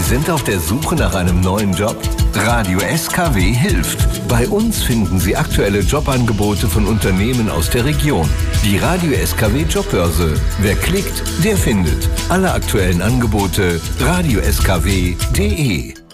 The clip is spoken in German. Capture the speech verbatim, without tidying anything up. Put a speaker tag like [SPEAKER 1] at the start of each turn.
[SPEAKER 1] sind auf der Suche nach einem neuen Job? Radio S K W hilft. Bei uns finden Sie aktuelle Jobangebote von Unternehmen aus der Region. Die Radio S K W Jobbörse. Wer klickt, der findet. Alle aktuellen Angebote radio s k w punkt d e.